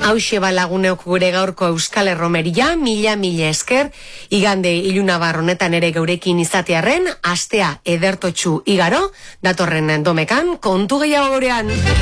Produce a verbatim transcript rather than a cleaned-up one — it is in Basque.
Hauxe ba laguneok gure gaurko Euskal Erromeria, mila mila esker, igande ilunabar honetan ere geurekin izatearren, astea edertotxu igaro, datorren domekan, kontu gehiago gurean.